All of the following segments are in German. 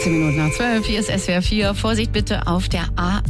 12:18. Hier ist SWR 4. Vorsicht bitte auf der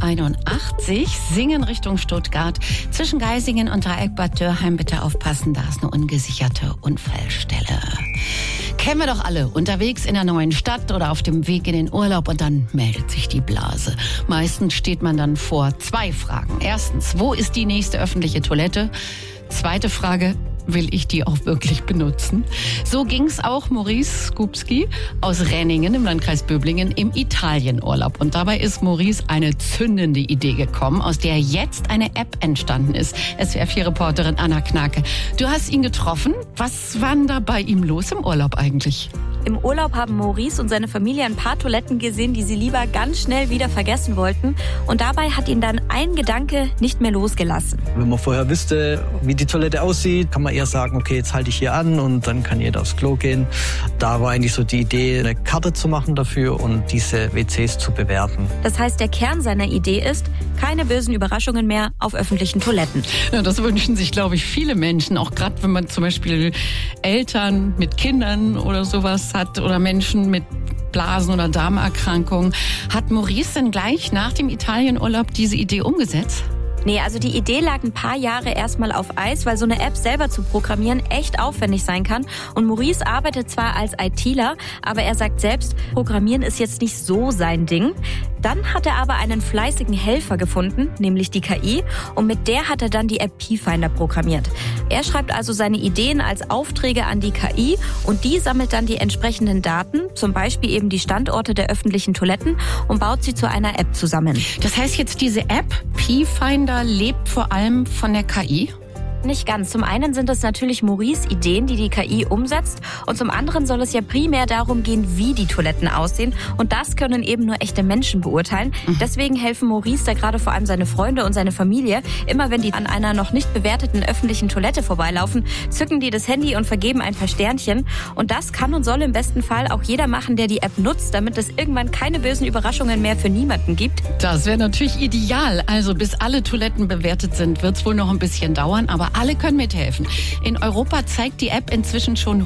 A81. Singen Richtung Stuttgart. Zwischen Geisingen und Dreieck-Bad Dürrheim bitte aufpassen, da ist eine ungesicherte Unfallstelle. Kennen wir doch alle. Unterwegs in der neuen Stadt oder auf dem Weg in den Urlaub und dann meldet sich die Blase. Meistens steht man dann vor zwei Fragen. Erstens, wo ist die nächste öffentliche Toilette? Zweite Frage, will ich die auch wirklich benutzen? So ging's auch Maurice Skupski aus Renningen im Landkreis Böblingen im Italienurlaub. Und dabei ist Maurice eine zündende Idee gekommen, aus der jetzt eine App entstanden ist. SWR4-Reporterin Anna Knake. Du hast ihn getroffen. Was war denn da bei ihm los im Urlaub eigentlich? Im Urlaub haben Maurice und seine Familie ein paar Toiletten gesehen, die sie lieber ganz schnell wieder vergessen wollten. Und dabei hat ihn dann ein Gedanke nicht mehr losgelassen. Wenn man vorher wüsste, wie die Toilette aussieht, kann man eher sagen, okay, jetzt halte ich hier an und dann kann jeder aufs Klo gehen. Da war eigentlich so die Idee, eine Karte zu machen dafür und diese WCs zu bewerten. Das heißt, der Kern seiner Idee ist, keine bösen Überraschungen mehr auf öffentlichen Toiletten. Ja, das wünschen sich, glaube ich, viele Menschen. Auch gerade, wenn man zum Beispiel Eltern mit Kindern oder sowas hat oder Menschen mit Blasen- oder Darmerkrankungen. Hat Maurice denn gleich nach dem Italienurlaub diese Idee umgesetzt? Nee, also die Idee lag ein paar Jahre erstmal auf Eis, weil so eine App selber zu programmieren echt aufwendig sein kann. Und Maurice arbeitet zwar als ITler, aber er sagt selbst, Programmieren ist jetzt nicht so sein Ding. Dann hat er aber einen fleißigen Helfer gefunden, nämlich die KI. Und mit der hat er dann die App P-Finder programmiert. Er schreibt also seine Ideen als Aufträge an die KI und die sammelt dann die entsprechenden Daten, zum Beispiel eben die Standorte der öffentlichen Toiletten und baut sie zu einer App zusammen. Das heißt jetzt, diese App P-Finder lebt vor allem von der KI? Nicht ganz. Zum einen sind es natürlich Maurice Ideen, die KI umsetzt. Und zum anderen soll es ja primär darum gehen, wie die Toiletten aussehen. Und das können eben nur echte Menschen beurteilen. Deswegen helfen Maurice da gerade vor allem seine Freunde und seine Familie. Immer wenn die an einer noch nicht bewerteten öffentlichen Toilette vorbeilaufen, zücken die das Handy und vergeben ein paar Sternchen. Und das kann und soll im besten Fall auch jeder machen, der die App nutzt, damit es irgendwann keine bösen Überraschungen mehr für niemanden gibt. Das wäre natürlich ideal. Also bis alle Toiletten bewertet sind, wird es wohl noch ein bisschen dauern. Aber alle können mithelfen. In Europa zeigt die App inzwischen schon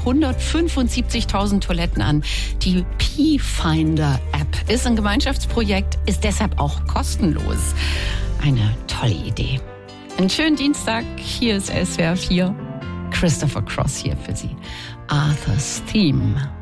175.000 Toiletten an. Die P-Finder-App ist ein Gemeinschaftsprojekt, ist deshalb auch kostenlos. Eine tolle Idee. Einen schönen Dienstag. Hier ist SWR 4. Christopher Cross hier für Sie. Arthur's Theme.